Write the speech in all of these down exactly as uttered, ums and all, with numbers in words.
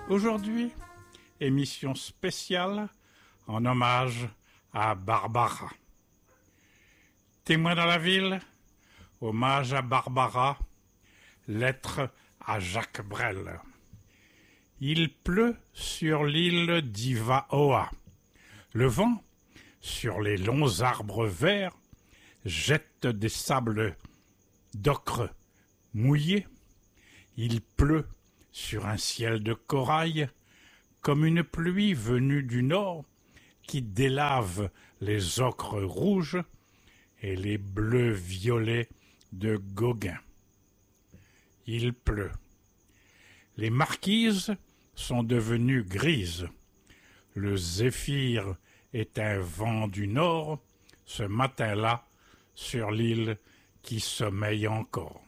Aujourd'hui, émission spéciale en hommage à Barbara. Témoin dans la ville, hommage à Barbara, lettre à Jacques Brel. Il pleut sur l'île d'Ivaoa. Le vent, sur les longs arbres verts, jette des sables d'ocre mouillés. Il pleut sur un ciel de corail, comme une pluie venue du nord qui délave les ocres rouges et les bleus violets de Gauguin. Il pleut. Les marquises sont devenues grises. Le zéphyr est un vent du nord, ce matin-là, sur l'île qui sommeille encore.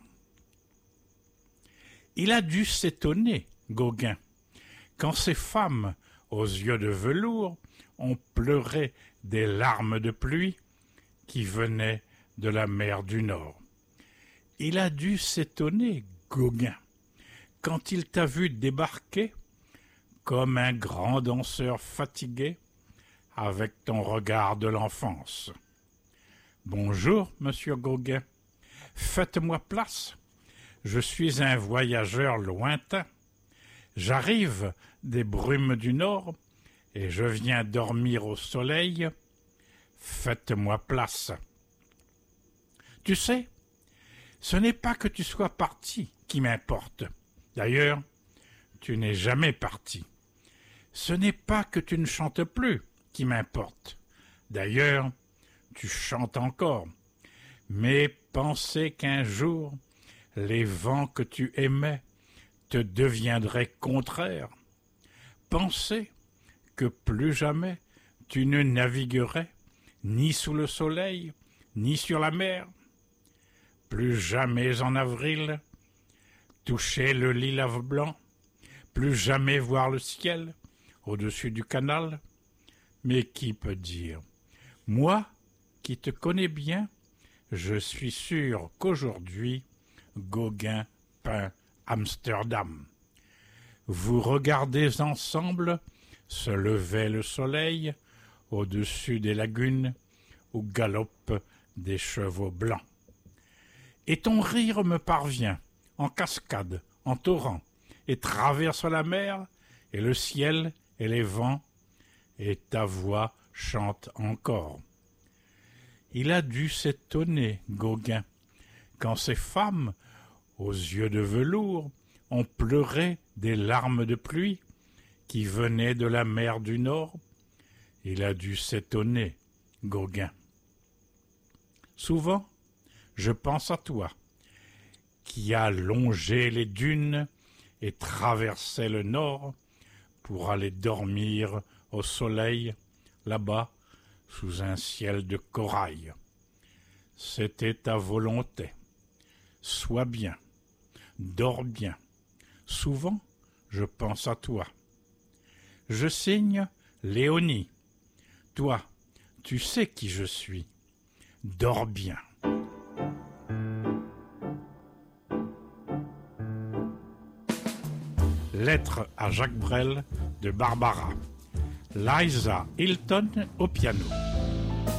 Il a dû s'étonner, Gauguin, quand ces femmes, aux yeux de velours, ont pleuré des larmes de pluie qui venaient de la mer du Nord. Il a dû s'étonner, Gauguin, quand il t'a vu débarquer comme un grand danseur fatigué avec ton regard de l'enfance. Bonjour, monsieur Gauguin, faites-moi place. Je suis un voyageur lointain. J'arrive des brumes du Nord et je viens dormir au soleil. Faites-moi place. Tu sais, ce n'est pas que tu sois parti qui m'importe. D'ailleurs, tu n'es jamais parti. Ce n'est pas que tu ne chantes plus qui m'importe. D'ailleurs, tu chantes encore. Mais pensez qu'un jour, les vents que tu aimais te deviendraient contraires. Pensez que plus jamais tu ne naviguerais ni sous le soleil, ni sur la mer. Plus jamais en avril toucher le lilas blanc, plus jamais voir le ciel au-dessus du canal. Mais qui peut dire? Moi, qui te connais bien, je suis sûr qu'aujourd'hui, Gauguin peint Amsterdam. Vous regardez ensemble se lever le soleil au-dessus des lagunes où galopent des chevaux blancs. Et ton rire me parvient en cascade, en torrent, et traverse la mer et le ciel et les vents, et ta voix chante encore. Il a dû s'étonner, Gauguin, quand ces femmes, aux yeux de velours, ont pleuré des larmes de pluie qui venaient de la mer du Nord. Il a dû s'étonner, Gauguin. Souvent, je pense à toi, qui as longé les dunes et traversé le Nord pour aller dormir au soleil, là-bas, sous un ciel de corail. C'était ta volonté. Sois bien, dors bien. Souvent, je pense à toi. Je signe Léonie. Toi, tu sais qui je suis. Dors bien. Lettre à Jacques Brel de Barbara. Liza Hilton au piano.